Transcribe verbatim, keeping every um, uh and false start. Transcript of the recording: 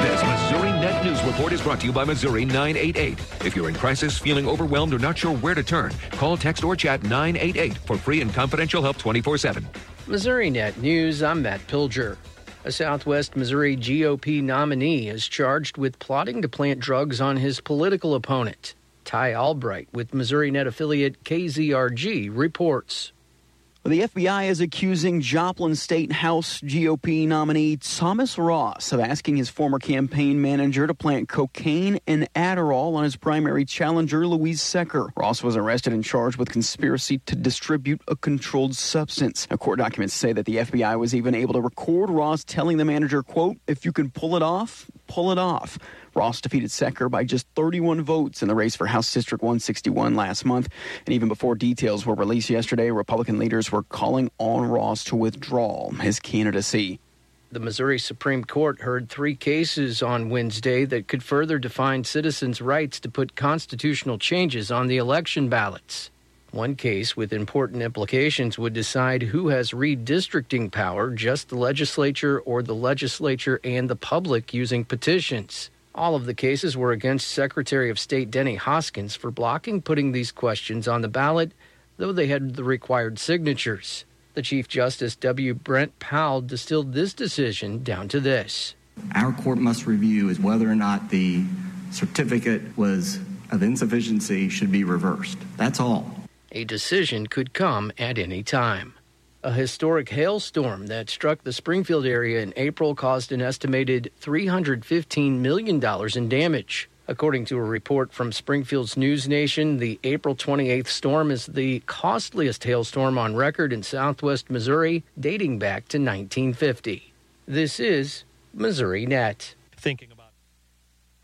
This Missouri Net News Report is brought to you by Missouri nine eight eight. If you're in crisis, feeling overwhelmed, or not sure where to turn, call, text, or chat nine eight eight for free and confidential help twenty-four seven. Missouri Net News, I'm Matt Pilger. A Southwest Missouri G O P nominee is charged with plotting to plant drugs on his political opponent. Ty Albright with Missouri Net affiliate K Z R G reports. The F B I is accusing Joplin State House G O P nominee Thomas Ross of asking his former campaign manager to plant cocaine and Adderall on his primary challenger, Louise Secker. Ross was arrested and charged with conspiracy to distribute a controlled substance. Now, court documents say that the F B I was even able to record Ross telling the manager, quote, "If you can pull it off, pull it off." Ross defeated Secker by just thirty-one votes in the race for House District one sixty-one last month. And even before details were released yesterday, Republican leaders were calling on Ross to withdraw his candidacy. The Missouri Supreme Court heard three cases on Wednesday that could further define citizens' rights to put constitutional changes on the election ballots. One case with important implications would decide who has redistricting power, just the legislature or the legislature and the public using petitions. All of the cases were against Secretary of State Denny Hoskins for blocking putting these questions on the ballot, though they had the required signatures. The Chief Justice W. Brent Powell distilled this decision down to this. Our court must review is whether or not the certificate was of insufficiency should be reversed. That's all. A decision could come at any time. A historic hailstorm that struck the Springfield area in April caused an estimated three hundred fifteen million dollars in damage. According to a report from Springfield's News Nation, the April twenty-eighth storm is the costliest hailstorm on record in southwest Missouri, dating back to nineteen fifty. This is Missouri Net. Thinking about